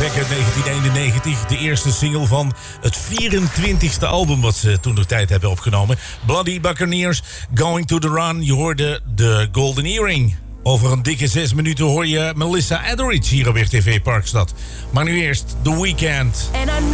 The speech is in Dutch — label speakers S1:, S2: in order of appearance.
S1: Track uit 1991. De eerste single van het 24e album wat ze toen de tijd hebben opgenomen. Bloody Buccaneers, Going to the Run. Je hoorde de Golden Earring. Over een dikke 6 minuten hoor je Melissa Etheridge hier op RTV Parkstad. Maar nu eerst The Weeknd.